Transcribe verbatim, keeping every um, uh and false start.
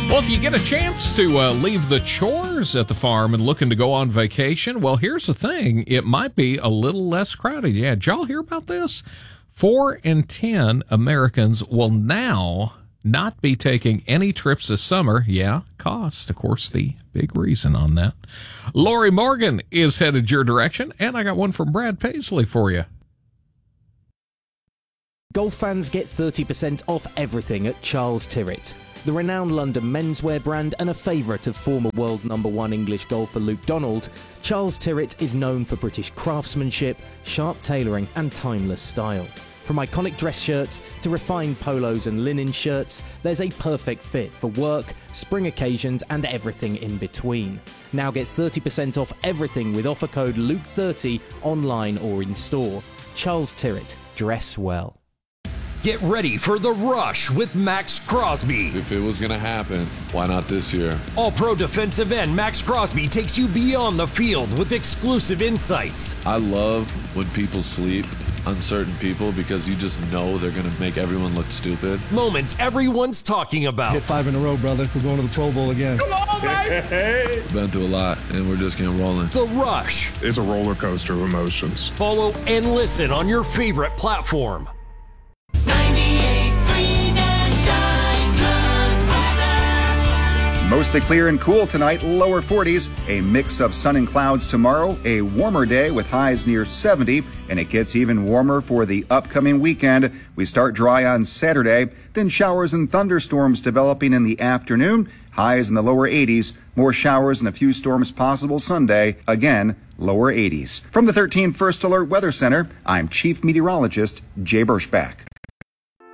Well, if you get a chance to uh, leave the chores at the farm and looking to go on vacation, well, here's the thing. It might be a little less crowded. Yeah, did y'all hear about this? Four in ten Americans will now not be taking any trips this summer. Yeah, cost, of course, the big reason on that. Lori Morgan is headed your direction, and I got one from Brad Paisley for you. Golf fans get thirty percent off everything at Charles Tyrwhitt. The renowned London menswear brand and a favourite of former world number one English golfer Luke Donald, Charles Tyrwhitt is known for British craftsmanship, sharp tailoring and timeless style. From iconic dress shirts to refined polos and linen shirts, there's a perfect fit for work, spring occasions and everything in between. Now get thirty percent off everything with offer code Luke thirty online or in store. Charles Tyrwhitt, dress well. Get ready for The Rush with Max Crosby. If it was going to happen, why not this year? All-Pro defensive end Max Crosby takes you beyond the field with exclusive insights. I love when people sleep on certain people because you just know they're going to make everyone look stupid. Moments everyone's talking about. Hit five in a row, brother. We're going to the Pro Bowl again. Come on, baby! We've been through a lot, and we're just getting rolling. The Rush. It's a roller coaster of emotions. Follow and listen on your favorite platform. Mostly clear and cool tonight, lower forties. A mix of sun and clouds tomorrow. A warmer day with highs near seventy. And it gets even warmer for the upcoming weekend. We start dry on Saturday. Then showers and thunderstorms developing in the afternoon. Highs in the lower eighties. More showers and a few storms possible Sunday. Again, lower eighties. From the thirteen First Alert Weather Center, I'm Chief Meteorologist Jay Berschbach.